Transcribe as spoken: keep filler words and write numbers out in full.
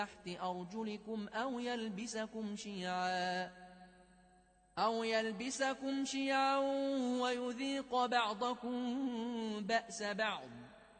تحت أرجلكم أو يلبسكم شيعا أو يلبسكم شيعا ويذيق بعضكم بأس بعض